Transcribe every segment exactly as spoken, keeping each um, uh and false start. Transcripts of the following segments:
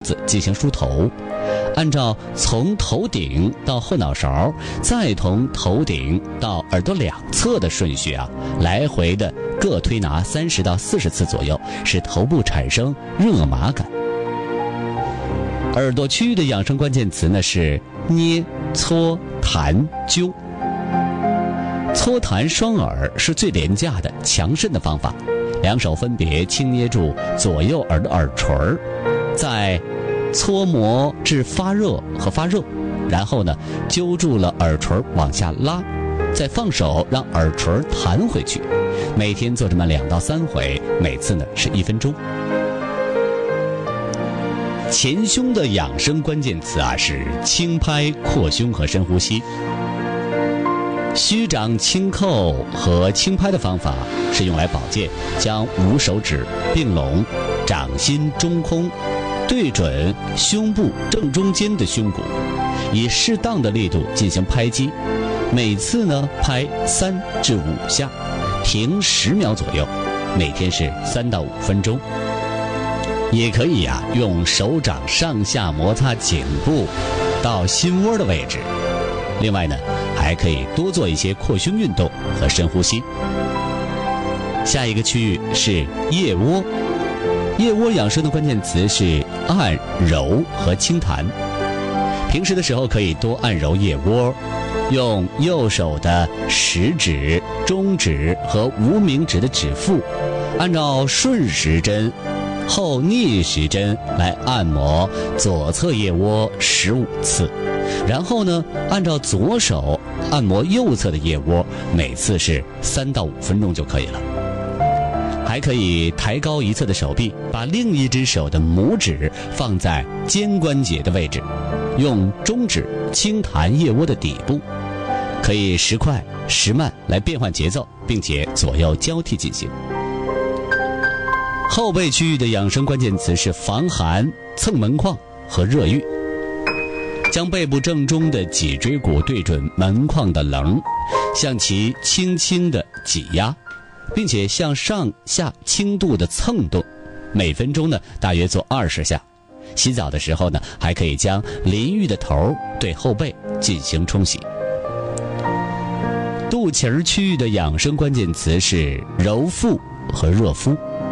子进行梳头，按照从头顶到后脑勺，再从头顶到耳朵两侧的顺序啊，来回的各推拿三十到四十次左右，使头部产生热麻感。耳朵区域的养生关键词呢是捏、搓、弹、灸。搓弹双耳是最廉价的、强肾的方法。两手分别轻捏住左右耳的耳垂，再搓磨至发热和发热，然后呢揪住了耳垂往下拉，再放手让耳垂弹回去。每天做这么两到三回，每次呢是一分钟。前胸的养生关键词啊是轻拍、扩胸和深呼吸。虚掌轻扣和轻拍的方法是用来保健，将五手指并拢，掌心中空，对准胸部正中间的胸骨，以适当的力度进行拍击，每次呢拍三至五下，停十秒左右，每天是三到五分钟。也可以啊用手掌上下摩擦颈部到心窝的位置。另外呢还可以多做一些扩胸运动和深呼吸。下一个区域是腋窝，腋窝养生的关键词是按、揉和轻弹。平时的时候可以多按揉腋窝，用右手的食指、中指和无名指的指腹，按照顺时针后逆时针来按摩左侧腋窝十五次，然后呢按照左手按摩右侧的腋窝，每次是三到五分钟就可以了。还可以抬高一侧的手臂，把另一只手的拇指放在肩关节的位置，用中指轻弹腋窝的底部，可以时快时慢来变换节奏，并且左右交替进行。后背区域的养生关键词是防寒、蹭门框和热浴。将背部正中的脊椎骨对准门框的棱，向其轻轻的挤压，并且向上下轻度的蹭动，每分钟呢大约做二十下。洗澡的时候呢，还可以将淋浴的头对后背进行冲洗。肚脐区域的养生关键词是揉腹和热敷。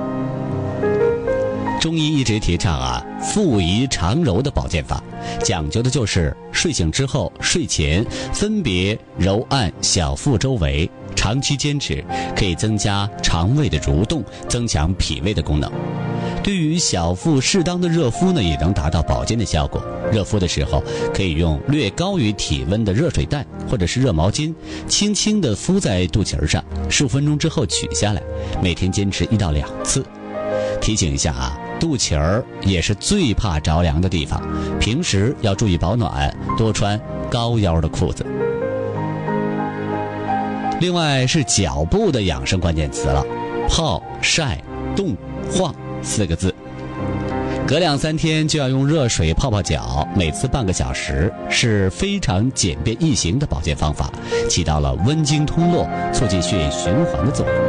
中医一直提倡啊腹宜常揉的保健法，讲究的就是睡醒之后、睡前分别揉按小腹周围，长期坚持可以增加肠胃的蠕动，增强脾胃的功能。对于小腹适当的热敷呢，也能达到保健的效果。热敷的时候可以用略高于体温的热水袋或者是热毛巾，轻轻地敷在肚脐上，十五分钟之后取下来，每天坚持一到两次。提醒一下啊，肚脐儿也是最怕着凉的地方，平时要注意保暖，多穿高腰的裤子。另外是脚部的养生关键词了，泡、晒、冻、晃四个字。隔两三天就要用热水泡泡脚，每次半个小时，是非常简便易行的保健方法，起到了温经通络、促进血液循环的作用。